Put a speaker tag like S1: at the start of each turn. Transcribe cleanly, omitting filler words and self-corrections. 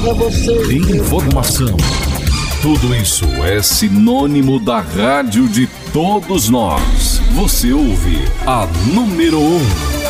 S1: pra você.
S2: Informação. Tudo isso é sinônimo da rádio de todos nós. Você ouve a número 1.